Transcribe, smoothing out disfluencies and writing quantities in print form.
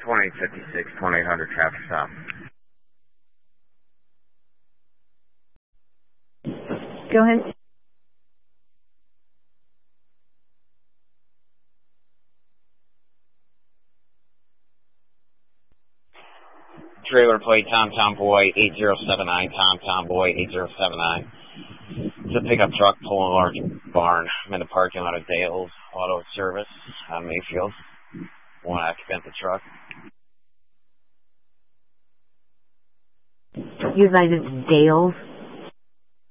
2856, 2800 traffic stop. Go ahead. Trailer plate Tom Boy 8079, Tom Boy 8079. It's a pickup truck pulling a large barn. I'm in the parking lot of Dale's Auto Service on Mayfield. One occupant the truck. You advise it's Dale's?